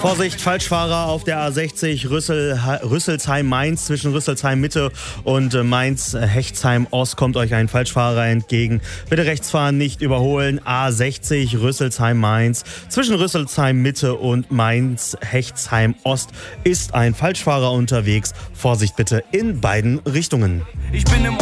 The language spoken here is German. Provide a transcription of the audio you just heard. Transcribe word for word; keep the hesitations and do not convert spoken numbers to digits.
Vorsicht, Falschfahrer auf der A sechzig Rüssel, Rüsselsheim-Mainz. Zwischen Rüsselsheim-Mitte und Mainz-Hechtsheim-Ost kommt euch ein Falschfahrer entgegen. Bitte rechts fahren, nicht überholen. A sechzig Rüsselsheim-Mainz. Zwischen Rüsselsheim-Mitte und Mainz-Hechtsheim-Ost ist ein Falschfahrer unterwegs. Vorsicht bitte in beiden Richtungen. Ich bin im